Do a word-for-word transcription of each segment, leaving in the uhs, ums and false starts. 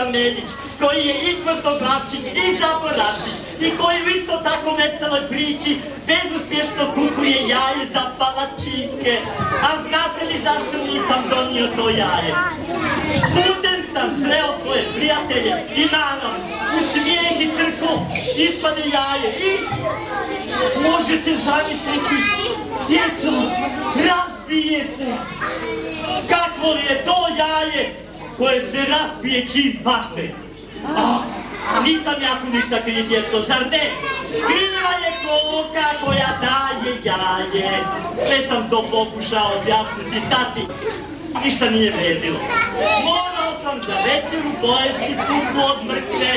Meljić, koji je i Tvrtoglavčin i Zaboračić i koji u isto tako veseloj priči bezuspješno kukuje jaje za palačinke. A znate li zašto nisam donio to jaje? Putem sam sreo svoje prijatelje i naravno u smijeh i crkvu ispade jaje i možete zamisliti, djeco, razbije se. Kakvo li je to jaje koje se razbije čim padne? Ah, nisam jako ništa kriv, djeco, zar ne? Kriva je koka koja daje jaje. Sve sam to pokušao objasniti tati. Ništa nije vredilo. Morao sam za večeru pojesti supu od mrkve.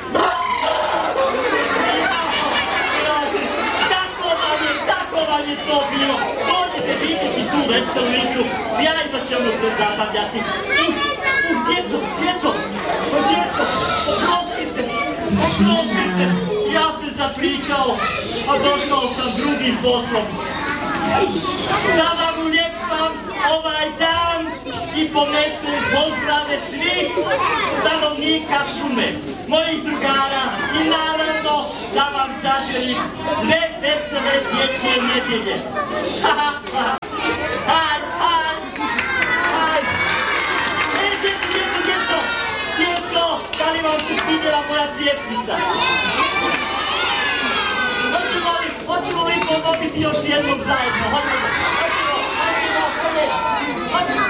Tako vam je, tako vam je to bilo. Dođite vidjeti tu veselu igru. Sjajno ćemo se zabavljati. Uh, uh, djeco, djeco, djeco, oprostite, oprostite. Ja se zapričao, a došao sam drugim poslom. Da vam uljepšam ovaj dan i ponesem pozdrave svih stanovnika šume, mojih drugara i naravno da vam zaželim sve vesele dječje nedjelje. Haj, haj, haj. E, djeco, djeco, djeco, djeco, da li vam se svidjela moja pjesmica? Hoćemo li, hoćemo li pomopiti još jednog zajedno? Hoćemo, hoćemo, hoćemo,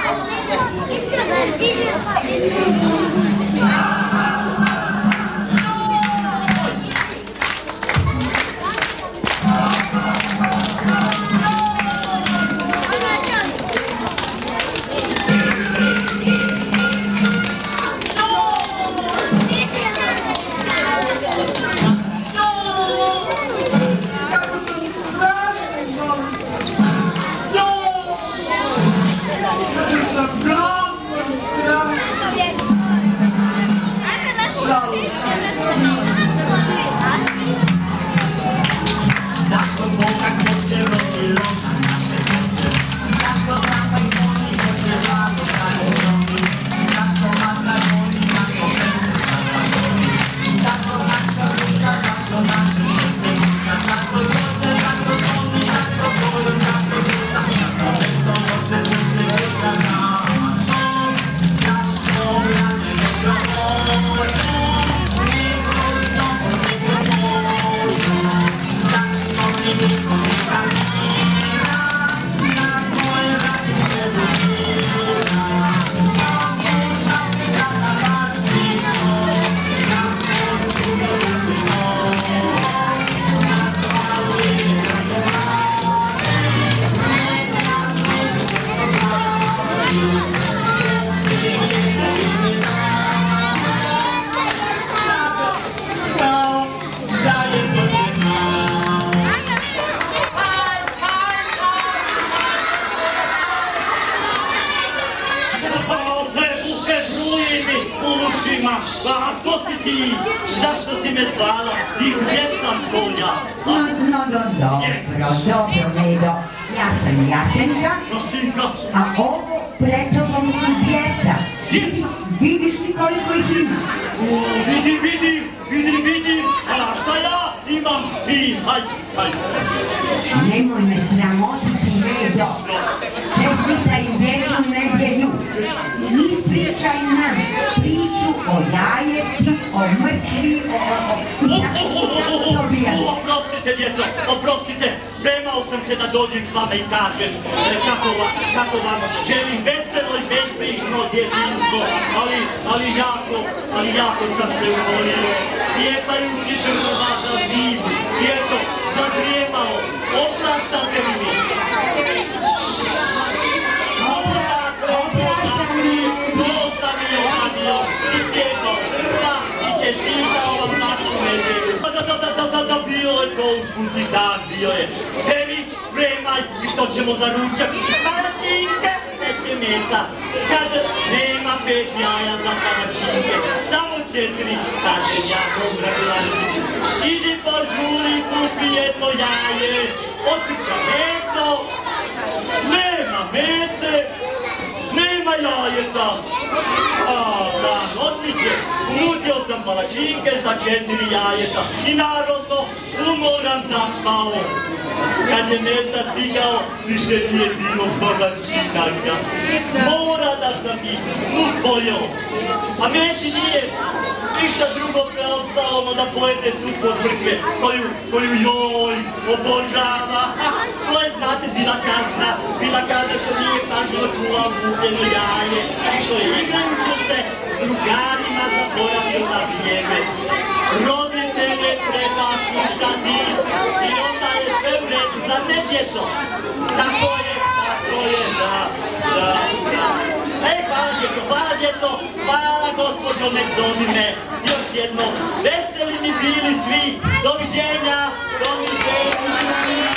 jajeta. A, da, odliče. Unudio sam palačinke za četiri jajeta. I naravno, umoran zaspao. Kad je Neca stigao, više nije bilo palačinaka. Mora da sam ih snu pojeo. A Meci nije ništa drugo preostalo, no da pojede supu od mrkve, koju, koju joj obožava. To je, znate, bila kazna. Bila kazna što nije pažljivo čuvao kupljeno jaje, što je igrajući se drugarima zaboravio na vrijeme. Roditelje treba slušati i onda je sve u redu, znate, djeco? Tako je, tako je, da, da, da. Ej, hvala djeco, hvala djeco, hvala gospođo Megzonine. Još jedno, veseli mi bili svi. Doviđenja, doviđenja.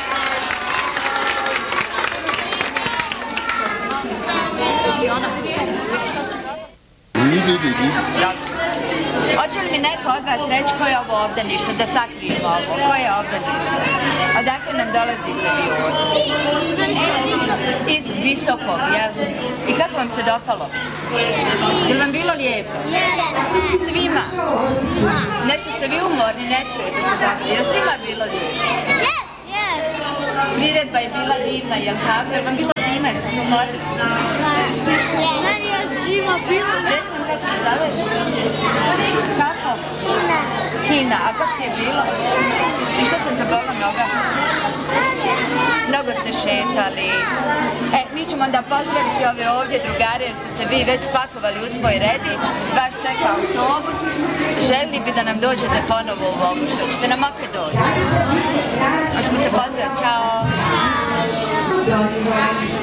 Hoće li mi neko od vas reći ko je ovo ovdje ništa, da sakrijemo ovo? Ko je ovdje ništa? Odakle nam dolazite vi ovdje? Iz Visokog, jel? I kako vam se dopalo? Je li vam bilo lijepo? Svima? Nešto ste vi umorni, ne čujete se dobro. Je li svima bilo lijepo? Priredba je bila divna, jel tako? Je li vam bilo zima, jeste se umorili? Meni je zima bila. Reci nam kako se zoveš? Kako? Hina. Hina, a kako ti je bilo? I što te zabola noga? Mnogo ste šetali. E, mi ćemo onda pozdraviti ove ovdje drugare jer ste se vi već spakovali u svoj redić. Vaš čeka autobus. Želili bi da nam dođete ponovo u Vogušu. Hoćete nam opet doći? Hoćemo se pozdraviti. Ćao.